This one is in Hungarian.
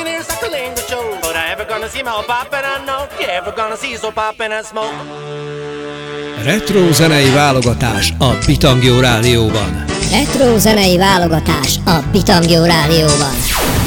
can hear Sakulinga show. But I ever gonna see my poppin' and no, you ever gonna see so poppin' and smoke. Retro zenei válogatás a Bitangyó Rádióban. Retro zenei válogatás a Bitangyó Rádióban.